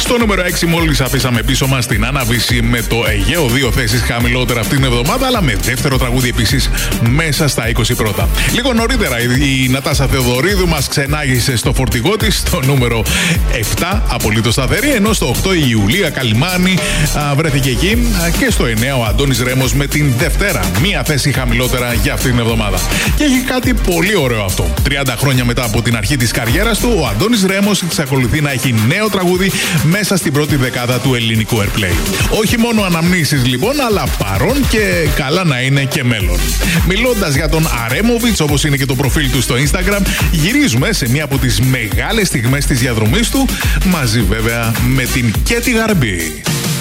Στο νούμερο 6 μόλις αφήσαμε πίσω μας την Άννα Βύση με το Αιγαίο, 2 θέσεις χαμηλότερα αυτήν την εβδομάδα, αλλά με δεύτερο τραγούδι επίσης μέσα στα 20 πρώτα. Λίγο νωρίτερα η Νατάσα Θεοδωρίδου μας ξενάγησε στο φορτηγό της, στο νούμερο 7, απολύτως σταθερή, ενώ στο 8 η Ιουλία Καλιμάνη βρέθηκε εκεί, και στο 9 ο Αντώνης Ρέμος με την Δευτέρα, 1 θέση χαμηλότερα για αυτήν την εβδομάδα. Και έχει κάτι πολύ ωραίο αυτό. 30 χρόνια μετά από την αρχή της καριέρας του, ο Αντώνης Ρέμος εξακολουθεί να έχει νέο τραγούδι μέσα στην πρώτη δεκάδα του ελληνικού Airplay. Όχι μόνο αναμνήσεις λοιπόν, αλλά παρόν και καλά να είναι και μέλλον. Μιλώντας για τον Αρέμοβιτς, όπως είναι και το προφίλ του στο Instagram, γυρίζουμε σε μία από τις μεγάλες στιγμές της διαδρομής του, μαζί βέβαια με την Κέτι Γαρμπή.